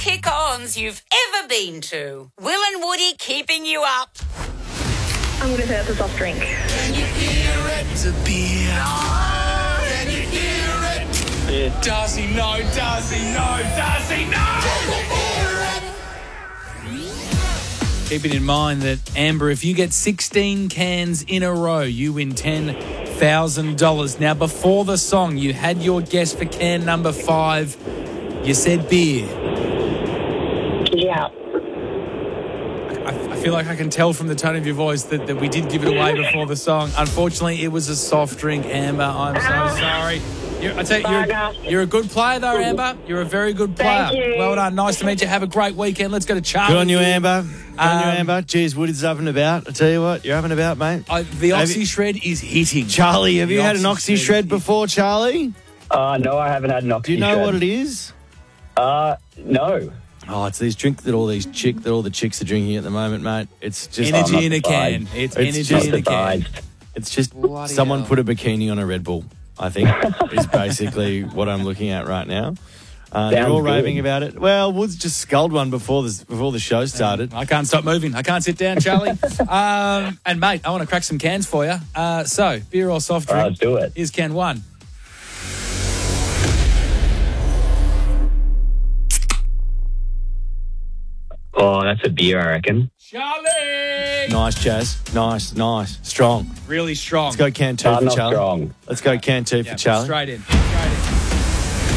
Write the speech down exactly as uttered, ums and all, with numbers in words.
kick-ons you've ever been to. Will and Woody keeping you up. I'm going to say that's a soft drink. Can you hear it? It's a beer. Oh, can you hear it? Yeah. Does he know? Does he know? Does he know? Keep it in mind that, Amber, if you get sixteen cans in a row, you win ten thousand dollars. Now, before the song, you had your guess for can number five. You said beer. Yeah. I, I feel like I can tell from the tone of your voice that, that we did give it away before the song. Unfortunately, it was a soft drink, Amber. I'm so sorry. You're, I tell you, you're, you're a good player, though, Amber. You're a very good player. Thank you. Well done. Nice to meet you. Have a great weekend. Let's go to Charlie. Good on you, Amber. Good on you, Um, Amber. Jeez, Woody's up and about. I tell you what, you're up and about, mate. I, the Have Oxy you- Shred is hitting. Charlie, have The you had an Oxy Oxy Shred Shred is- before, Charlie? Uh, no, I haven't had an Oxy Do you know Shred. what it is? Uh, no. Oh, it's these drink that all these chick that all the chicks are drinking at the moment, mate. It's just Energy I'm in a not can. surprised. It's, It's energy just in a can. surprised. it's just Bloody someone hell. put a bikini on a Red Bull, I think, is basically what I'm looking at right now. Uh, they're Sounds all good. raving about it. Well, Woods just sculled one before the before the show started. I can't stop moving. I can't sit down, Charlie. um, and, mate, I want to crack some cans for you. Uh, so, beer or soft All right, drink? let's do it. Here's can one. Oh, that's a beer, I reckon. Charlie! Nice, Jazz. Nice, nice, strong. Really strong. Let's go can two Uh, for not Charlie. strong. Let's go can two Yeah, for put Charlie. straight in.